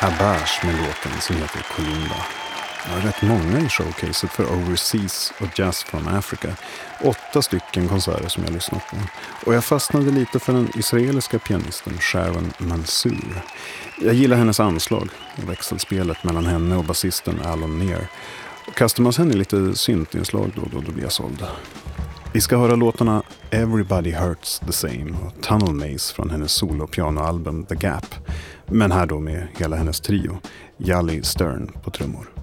Abash med låten som heter Kolimba. Jag har rätt många i showcaset för Overseas och Jazz from Africa. 8 stycken konserter som jag lyssnat på. Och jag fastnade lite för den israeliska pianisten Sharon Mansour. Jag gillar hennes anslag och växelspelet mellan henne och basisten Alon Near. Och kastar man sen i lite syntinslag då blir jag såld. Vi ska höra låtarna Everybody Hurts the Same och Tunnel Maze från hennes solo-pianoalbum The Gap. Men här då med hela hennes trio, Yali Stern på trummor.